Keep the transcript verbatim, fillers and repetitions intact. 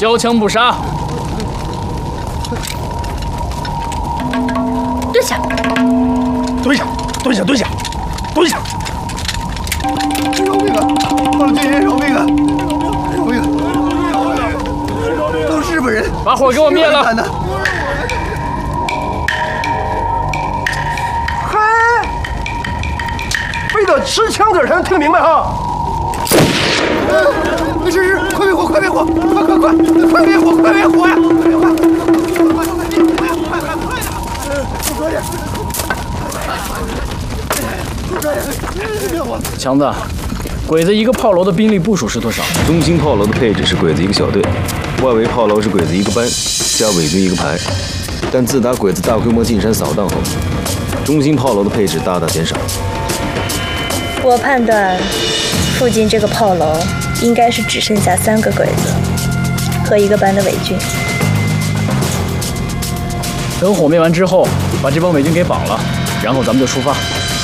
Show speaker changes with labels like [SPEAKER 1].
[SPEAKER 1] 交枪不杀。
[SPEAKER 2] 蹲下，
[SPEAKER 3] 蹲下，蹲下，蹲下，蹲下。
[SPEAKER 4] 饶命啊！报了军人，饶命啊！饶命！都是日本人，
[SPEAKER 1] 把火给我灭了！
[SPEAKER 4] 嗨，非得吃枪子才能听明白哈！是是，快灭火，快灭火，快快快，快灭火，快灭火呀！快！
[SPEAKER 1] 强子，鬼子一个炮楼的兵力部署是多少？
[SPEAKER 5] 中心炮楼的配置是鬼子一个小队，外围炮楼是鬼子一个班，加伪军一个排。但自打鬼子大规模进山扫荡后，中心炮楼的配置大大减少。
[SPEAKER 2] 我判断，附近这个炮楼应该是只剩下三个鬼子和一个班的伪军。
[SPEAKER 1] 等火灭完之后，把这帮伪军给绑了，然后咱们就出发。